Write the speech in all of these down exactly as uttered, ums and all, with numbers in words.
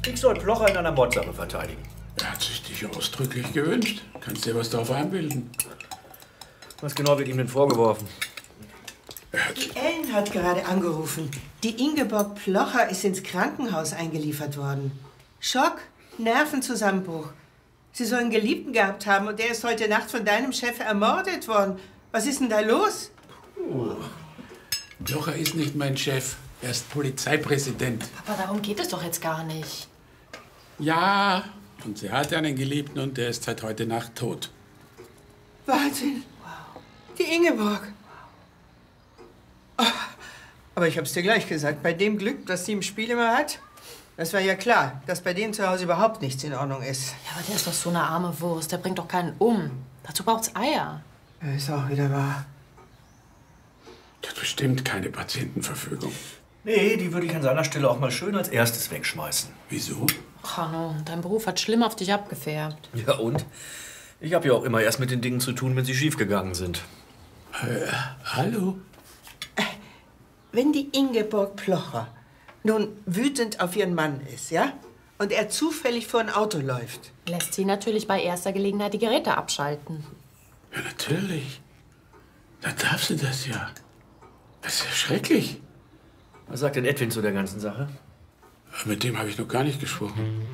Ich soll Plocher in einer Mordsache verteidigen. Er hat sich dich ausdrücklich gewünscht. Kannst dir was darauf einbilden? Was genau wird ihm denn vorgeworfen? Die Ellen hat gerade angerufen. Die Ingeborg Plocher ist ins Krankenhaus eingeliefert worden. Schock, Nervenzusammenbruch. Sie soll einen Geliebten gehabt haben und der ist heute Nacht von deinem Chef ermordet worden. Was ist denn da los? Oh. Plocher ist nicht mein Chef. Er ist Polizeipräsident. Papa, darum geht es doch jetzt gar nicht. Ja, und sie hat einen Geliebten und der ist seit heute Nacht tot. Wahnsinn. Wow. Die Ingeborg. Oh, aber ich hab's dir gleich gesagt, bei dem Glück, das sie im Spiel immer hat, das war ja klar, dass bei denen zu Hause überhaupt nichts in Ordnung ist. Ja, aber der ist doch so eine arme Wurst, der bringt doch keinen um. Dazu braucht's Eier. Ja, ist auch wieder wahr. Der hat bestimmt keine Patientenverfügung. Nee, die würde ich an seiner Stelle auch mal schön als erstes wegschmeißen. Wieso? Ach, Hanno, dein Beruf hat schlimm auf dich abgefärbt. Ja und? Ich habe ja auch immer erst mit den Dingen zu tun, wenn sie schiefgegangen sind. Äh, hallo? Wenn die Ingeborg Plocher nun wütend auf ihren Mann ist, ja? Und er zufällig vor ein Auto läuft. Lässt sie natürlich bei erster Gelegenheit die Geräte abschalten. Ja, natürlich. Da darf sie das ja. Das ist ja schrecklich. Was sagt denn Edwin zu der ganzen Sache? Mit dem habe ich noch gar nicht gesprochen.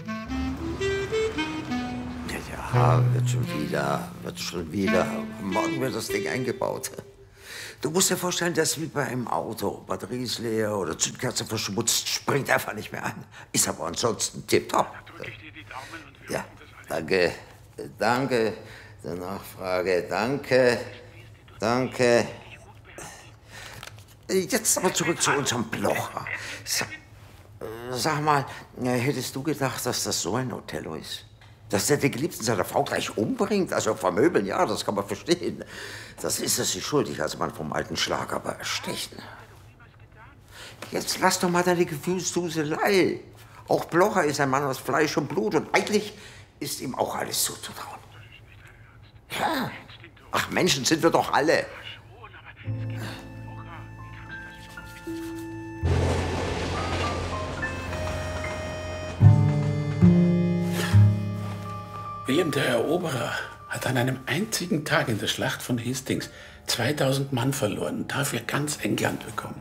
Ja, ja, wird schon wieder, wird schon wieder. Morgen wird das Ding eingebaut. Du musst dir vorstellen, das ist wie bei einem Auto. Batterie ist leer oder Zündkerze verschmutzt, springt einfach nicht mehr an. Ist aber ansonsten tipptopp. Ja, danke, danke, der Nachfrage, danke, danke. Jetzt aber zurück zu unserem Plocher. Sag, sag mal, hättest du gedacht, dass das so ein Othello ist? Dass der den Geliebten seiner Frau gleich umbringt? Also vermöbeln, ja, das kann man verstehen. Das ist es sich schuldig, als man vom alten Schlag aber erstechen. Jetzt lass doch mal deine Gefühlsduselei. Auch Plocher ist ein Mann aus Fleisch und Blut und eigentlich ist ihm auch alles zuzutrauen. Ja. Ach, Menschen sind wir doch alle. Wilhelm der Eroberer hat an einem einzigen Tag in der Schlacht von Hastings zweitausend Mann verloren und dafür ganz England bekommen.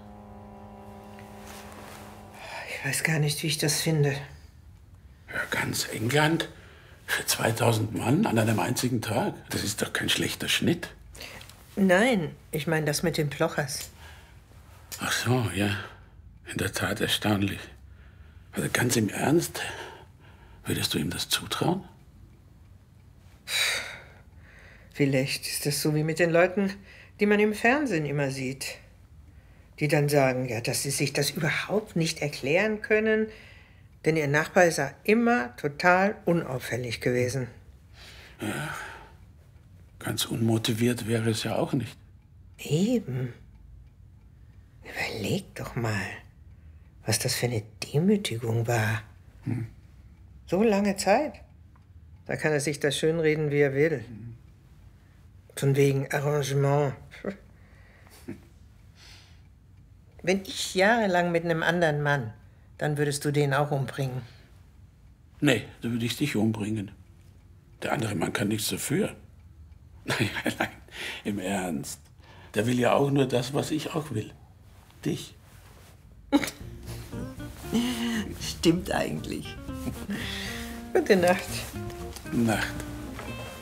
Ich weiß gar nicht, wie ich das finde. Ja, ganz England für zweitausend Mann an einem einzigen Tag? Das ist doch kein schlechter Schnitt. Nein, ich meine das mit den Plochers. Ach so, ja. In der Tat erstaunlich. Also ganz im Ernst, würdest du ihm das zutrauen? Vielleicht ist das so wie mit den Leuten, die man im Fernsehen immer sieht. Die dann sagen, ja, dass sie sich das überhaupt nicht erklären können, denn ihr Nachbar ist ja immer total unauffällig gewesen. Ja, ganz unmotiviert wäre es ja auch nicht. Eben. Überleg doch mal, was das für eine Demütigung war. Hm. So lange Zeit. Da kann er sich das schönreden, wie er will. Von wegen Arrangement. Wenn ich jahrelang mit einem anderen Mann, dann würdest du den auch umbringen. Nee, da würde ich dich umbringen. Der andere Mann kann nichts dafür. Nein, nein, im Ernst. Der will ja auch nur das, was ich auch will. Dich. Stimmt eigentlich. Gute Nacht. Nacht.